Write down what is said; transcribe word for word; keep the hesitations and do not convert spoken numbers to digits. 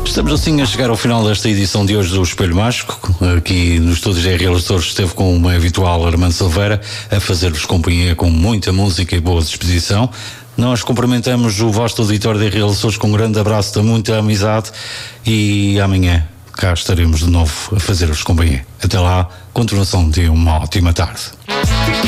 Estamos assim a chegar ao final desta edição de hoje do Espelho Mágico. Aqui nos estúdios da R L Açores esteve com uma habitual Armando Silveira a fazer-vos companhia com muita música e boa disposição. Nós cumprimentamos o vasto auditório da R L Açores com um grande abraço de muita amizade e amanhã cá estaremos de novo a fazer-vos companhia. Até lá, continuação de uma ótima tarde.